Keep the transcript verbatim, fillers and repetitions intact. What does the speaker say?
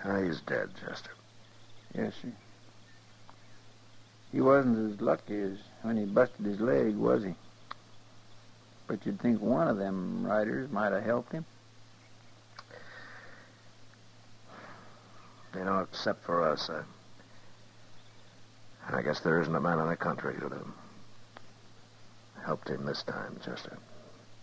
Ah, he's dead, Chester. Yes, sir. He wasn't as lucky as when he busted his leg, was he? But you'd think one of them riders might have helped him. You know, except for us, I, I guess there isn't a man in the country who'd have helped him this time, Chester.